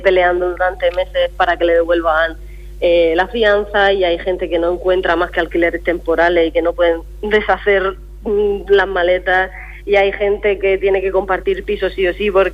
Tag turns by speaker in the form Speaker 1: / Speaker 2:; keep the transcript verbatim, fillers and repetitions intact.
Speaker 1: peleando durante meses para que le devuelvan eh, la fianza, y hay gente que no encuentra más que alquileres temporales y que no pueden deshacer mm, las maletas, y hay gente que tiene que compartir piso sí o sí porque